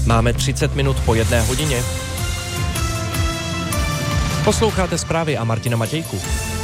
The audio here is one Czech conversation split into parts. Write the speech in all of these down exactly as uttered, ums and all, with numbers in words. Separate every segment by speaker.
Speaker 1: Máme třicet minut po jedné hodině. Posloucháte zprávy a Martina Matějku.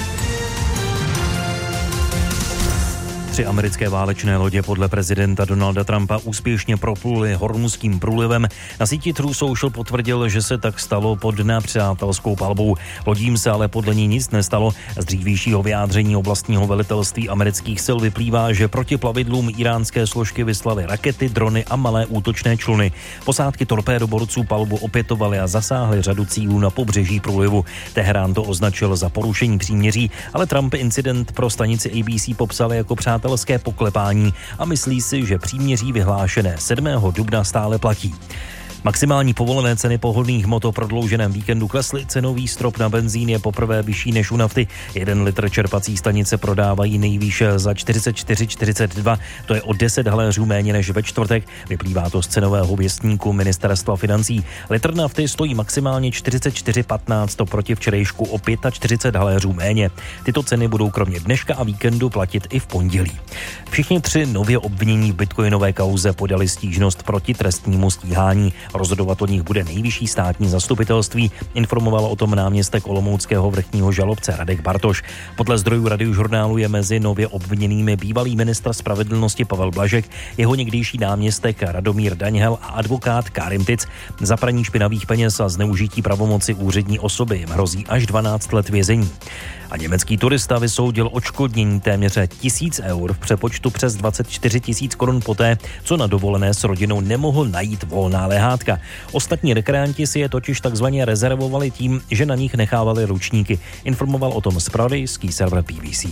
Speaker 2: Tři americké válečné lodě podle prezidenta Donalda Trumpa úspěšně propluly Hormuzským průlivem. Na síti True Social potvrdil, že se tak stalo pod nepřátelskou palbou. Lodím se ale podle ní nic nestalo. Z dřívějšího vyjádření oblastního velitelství amerických sil vyplývá, že proti plavidlům iránské složky vyslaly rakety, drony a malé útočné čluny. Posádky torpédoborců palbu opětovaly a zasáhly řadu cílů na pobřeží průlivu. Teherán to označil za porušení příměří, ale Trump incident pro stanici A B C popsal jako přátelské poklepání a myslí si, že příměří vyhlášené sedmého dubna stále platí. Maximální povolené ceny pohonných hmot o prodlouženém víkendu klesly, cenový strop na benzín je poprvé vyšší než u nafty. Jeden litr čerpací stanice prodávají nejvýše za čtyřicet čtyři čtyřicet dva, to je o deset haléřů méně než ve čtvrtek, vyplývá to z cenového věstníku ministerstva financí. Litr nafty stojí maximálně čtyřicet čtyři patnáct, to proti včerejšku o čtyřicet pět haléřů méně. Tyto ceny budou kromě dneška a víkendu platit i v pondělí. Všichni tři nově obvinění v bitcoinové kauze podali stížnost proti trestnímu stíhání. Rozhodovat o nich bude nejvyšší státní zastupitelství, informoval o tom náměstek olomouckého vrchního žalobce Radek Bartoš. Podle zdrojů Radiožurnálu je mezi nově obviněnými bývalý ministr spravedlnosti Pavel Blažek, jeho někdejší náměstek Radomír Daňhel a advokát Kárim Tic. Za praní špinavých peněz a zneužití pravomoci úřední osoby jim hrozí až dvanáct let vězení. A německý turista vysoudil odškodnění téměř tisíc eur v přepočtu přes dvacet čtyři tisíc korun poté, co na dovolené s rodinou nemohl najít volná lehátka. Ostatní rekreanti si je totiž takzvaně rezervovali tím, že na nich nechávali ručníky. Informoval o tom zpravodajský server P B C.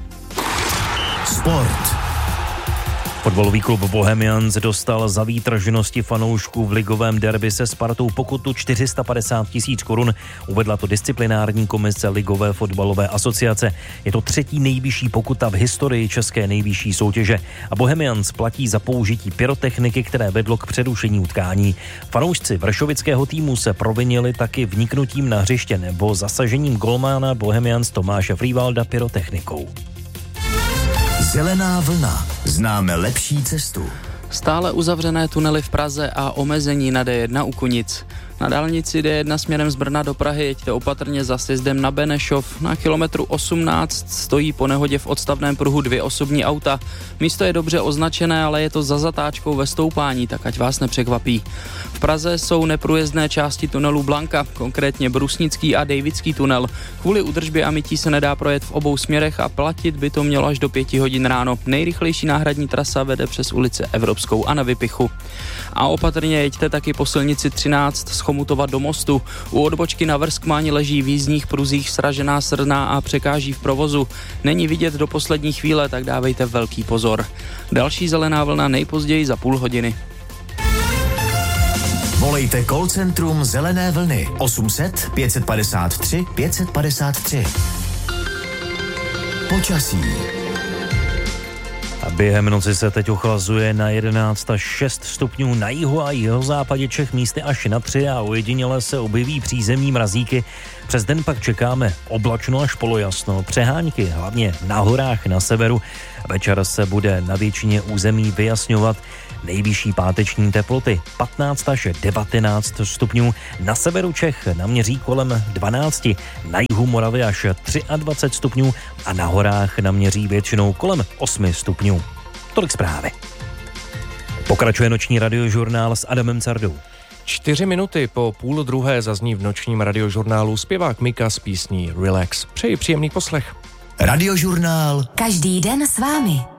Speaker 3: Sport.
Speaker 2: Fotbalový klub Bohemians dostal za výtržnosti fanoušků v ligovém derby se Spartou pokutu čtyři sta padesát tisíc korun. Uvedla to disciplinární komise Ligové fotbalové asociace. Je to třetí nejvyšší pokuta v historii české nejvyšší soutěže. A Bohemians platí za použití pyrotechniky, které vedlo k přerušení utkání. Fanoušci vršovického týmu se provinili taky vniknutím na hřiště nebo zasažením golmana Bohemians Tomáše Frývalda pyrotechnikou.
Speaker 3: Zelená vlna. Známe lepší cestu.
Speaker 4: Stále uzavřené tunely v Praze a omezení na D jedna u Kunic. Na dálnici D jedna směrem z Brna do Prahy jeďte opatrně za sjezdem na Benešov. Na kilometru osmnáct stojí po nehodě v odstavném pruhu dvě osobní auta. Místo je dobře označené, ale je to za zatáčkou ve stoupání, tak ať vás nepřekvapí. V Praze jsou neprůjezdné části tunelu Blanka, konkrétně Brusnický a Davidský tunel. Kvůli údržbě a mytí se nedá projet v obou směrech a platit by to mělo až do pěti hodin ráno. Nejrychlejší náhradní trasa vede přes ulici Evropskou a na Vypichu. A opatrně jeďte taky po silnici třináct z Chomutova do Mostu. U odbočky na Vrskmáni leží v jízdních pruzích sražená srna a překáží v provozu. Není vidět do poslední chvíle, tak dávejte velký pozor. Další zelená vlna nejpozději za půl hodiny.
Speaker 3: Volejte call centrum Zelené vlny osm set pět padesát tři pět padesát tři. Počasí.
Speaker 2: A během noci se teď ochlazuje na jedenáct až šest stupňů na jihu a jihozápadě Čech, místy až na tři a ojediněle se objeví přízemní mrazíky. Přes den pak čekáme oblačno až polojasno, přehánky hlavně na horách na severu. Večer se bude na většině území vyjasňovat. Nejvyšší páteční teploty patnáct až devatenáct stupňů, na severu Čech naměří kolem dvanáct, na jihu Moravy až dvacet tři stupňů a na horách naměří většinou kolem osm stupňů. Tolik zprávy. Pokračuje noční radiožurnál s Adamem Cardou.
Speaker 1: Čtyři minuty po půl druhé zazní v nočním radiožurnálu zpěvák Mika s písní Relax. Přeji příjemný poslech.
Speaker 3: Radiožurnál.
Speaker 5: Každý den s vámi.